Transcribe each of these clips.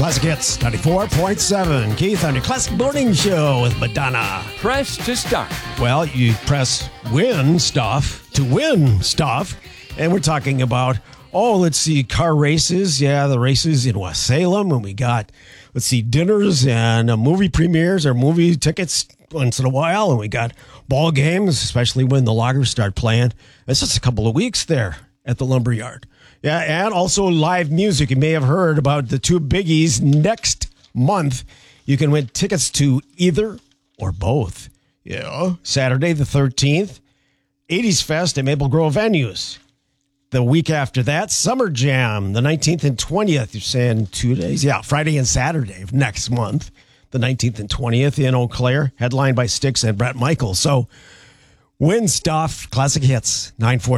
Classic Hits 94.7. Keith on your Classic Morning Show with Madonna. Press to start. Well, you press win stuff to win stuff. And we're talking about, let's see, car races. Yeah, the races in West Salem. And we got, dinners and movie premieres or movie tickets once in a while. And we got ball games, especially when the Loggers start playing. It's just a couple of weeks there at the Lumberyard. Yeah, and also live music. You may have heard about the two biggies next month. You can win tickets to either or both. Yeah, Saturday the 13th, 80s Fest at Maple Grove venues. The week after that, Summer Jam, the 19th and 20th. You're saying 2 days? Yeah, Friday and Saturday of next month, the 19th and 20th in Eau Claire, headlined by Styx and Bret Michaels. So win stuff, Classic Hits,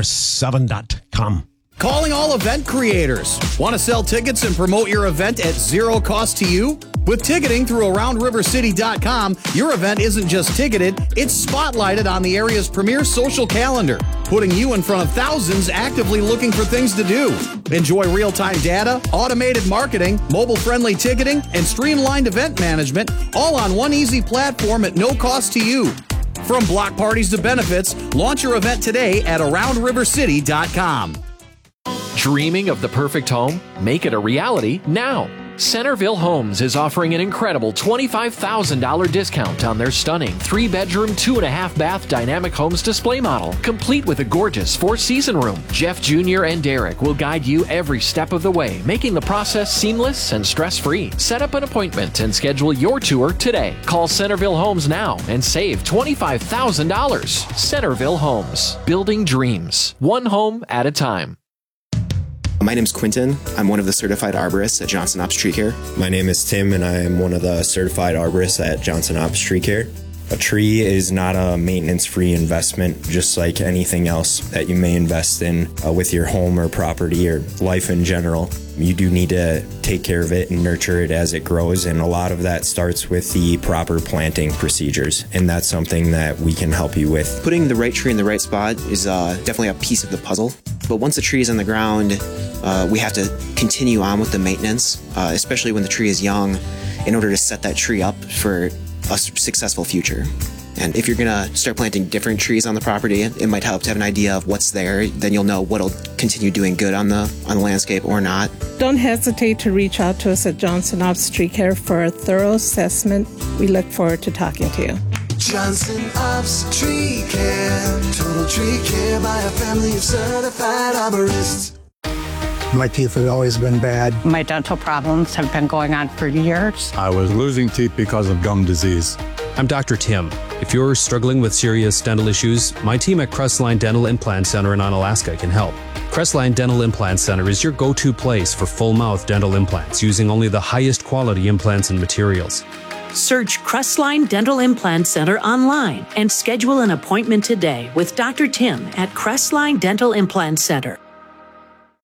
947.com. Calling all event creators. Want to sell tickets and promote your event at zero cost to you? With ticketing through AroundRiverCity.com, your event isn't just ticketed, it's spotlighted on the area's premier social calendar, putting you in front of thousands actively looking for things to do. Enjoy real-time data, automated marketing, mobile-friendly ticketing, and streamlined event management, all on one easy platform at no cost to you. From block parties to benefits, launch your event today at AroundRiverCity.com. Dreaming of the perfect home? Make it a reality now. Centerville Homes is offering an incredible $25,000 discount on their stunning 3-bedroom, 2.5-bath Dynamic Homes display model, complete with a gorgeous 4-season room. Jeff Jr. and Derek will guide you every step of the way, making the process seamless and stress-free. Set up an appointment and schedule your tour today. Call Centerville Homes now and save $25,000. Centerville Homes, building dreams, one home at a time. My name's Quentin. I'm one of the certified arborists at Johnson Ops Tree Care. My name is Tim, and I am one of the certified arborists at Johnson Ops Tree Care. A tree is not a maintenance-free investment, just like anything else that you may invest in with your home or property or life in general. You do need to take care of it and nurture it as it grows, and a lot of that starts with the proper planting procedures, and that's something that we can help you with. Putting the right tree in the right spot is definitely a piece of the puzzle, but once the tree is on the ground, we have to continue on with the maintenance, especially when the tree is young, in order to set that tree up for a successful future. And if you're going to start planting different trees on the property, it might help to have an idea of what's there. Then you'll know what'll continue doing good on the landscape or not. Don't hesitate to reach out to us at Johnson Ops Tree Care for a thorough assessment. We look forward to talking to you. Johnson Ops Tree Care. Total tree care by a family of certified arborists. My teeth have always been bad. My dental problems have been going on for years. I was losing teeth because of gum disease. I'm Dr. Tim. If you're struggling with serious dental issues, my team at Crestline Dental Implant Center in Onalaska can help. Crestline Dental Implant Center is your go-to place for full-mouth dental implants using only the highest quality implants and materials. Search Crestline Dental Implant Center online and schedule an appointment today with Dr. Tim at Crestline Dental Implant Center.